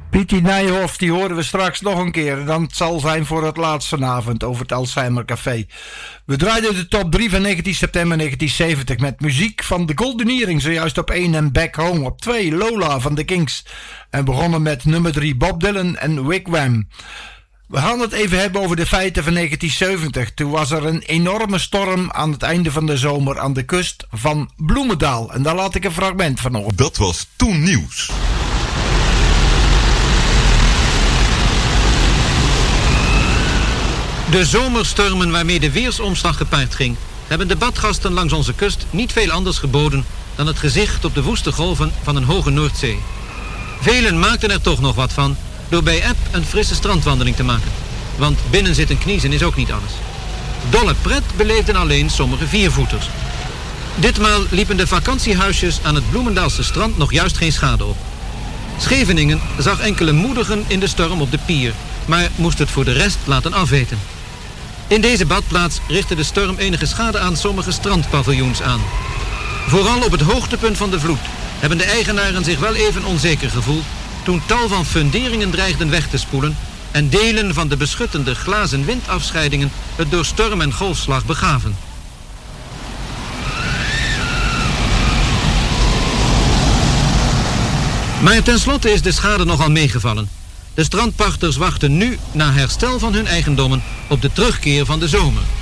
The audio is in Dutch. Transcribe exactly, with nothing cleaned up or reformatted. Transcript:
Pietie Nijhoff, die horen we straks nog een keer. Dan zal zijn voor het laatst vanavond over het Alzheimer Café. We draaiden de top drie van negentien september negentien zeventig met muziek van de Golden Earring, zojuist op één en Back Home. Op twee Lola van de Kings. En begonnen met nummer drie Bob Dylan en Wigwam. We gaan het even hebben over de feiten van negentien zeventig. Toen was er een enorme storm aan het einde van de zomer aan de kust van Bloemendaal. En daar laat ik een fragment van horen. Dat was toen nieuws. De zomerstormen waarmee de weersomslag gepaard ging, hebben de badgasten langs onze kust niet veel anders geboden dan het gezicht op de woeste golven van een hoge Noordzee. Velen maakten er toch nog wat van door bij eb een frisse strandwandeling te maken. Want binnen zitten kniezen is ook niet alles. Dolle pret beleefden alleen sommige viervoeters. Ditmaal liepen de vakantiehuisjes aan het Bloemendaalse strand nog juist geen schade op. Scheveningen zag enkele moedigen in de storm op de pier, maar moest het voor de rest laten afweten. In deze badplaats richtte de storm enige schade aan sommige strandpaviljoens aan. Vooral op het hoogtepunt van de vloed hebben de eigenaren zich wel even onzeker gevoeld toen tal van funderingen dreigden weg te spoelen en delen van de beschuttende glazen windafscheidingen het door storm en golfslag begaven. Maar tenslotte is de schade nogal meegevallen. De strandpachters wachten nu, na herstel van hun eigendommen, op de terugkeer van de zomer.